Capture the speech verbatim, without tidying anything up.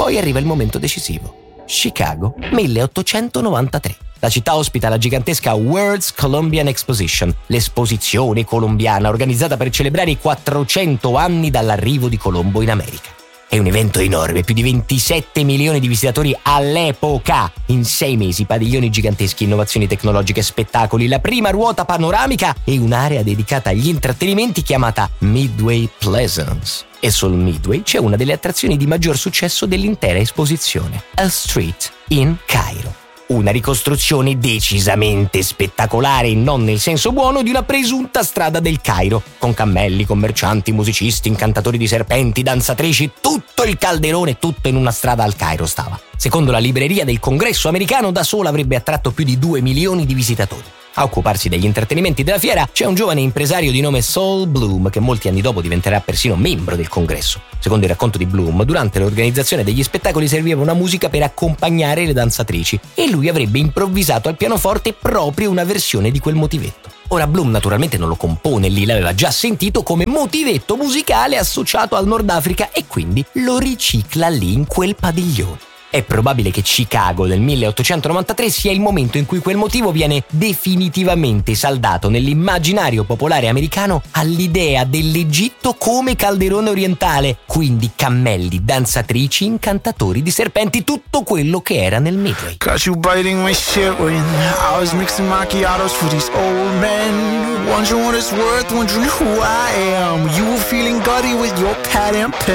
Poi arriva il momento decisivo. Chicago, milleottocentonovantatré. La città ospita la gigantesca World's Columbian Exposition, l'esposizione colombiana organizzata per celebrare i quattrocento anni dall'arrivo di Colombo in America. È un evento enorme, più di ventisette milioni di visitatori all'epoca. In sei mesi, padiglioni giganteschi, innovazioni tecnologiche, spettacoli, la prima ruota panoramica e un'area dedicata agli intrattenimenti chiamata Midway Plaisance. E sul Midway c'è una delle attrazioni di maggior successo dell'intera esposizione, A Street in Cairo. Una ricostruzione decisamente spettacolare, non nel senso buono, di una presunta strada del Cairo, con cammelli, commercianti, musicisti, incantatori di serpenti, danzatrici, tutto il calderone, tutto in una strada al Cairo stava. Secondo la libreria del Congresso americano, da sola avrebbe attratto più di due milioni di visitatori. A occuparsi degli intrattenimenti della fiera c'è un giovane impresario di nome Saul Bloom, che molti anni dopo diventerà persino membro del Congresso. Secondo il racconto di Bloom, durante l'organizzazione degli spettacoli serviva una musica per accompagnare le danzatrici e lui avrebbe improvvisato al pianoforte proprio una versione di quel motivetto. Ora Bloom naturalmente non lo compone lì, l'aveva già sentito come motivetto musicale associato al Nord Africa e quindi lo ricicla lì in quel padiglione. È probabile che Chicago del milleottocentonovantatré sia il momento in cui quel motivo viene definitivamente saldato nell'immaginario popolare americano all'idea dell'Egitto come calderone orientale, quindi cammelli, danzatrici, incantatori di serpenti, tutto quello che era nel Midway. Got you biting my shit when I was mixing macchiatos for these old men, wondering what it's worth, wondering who I am. You were feeling gutty with your pad and pen.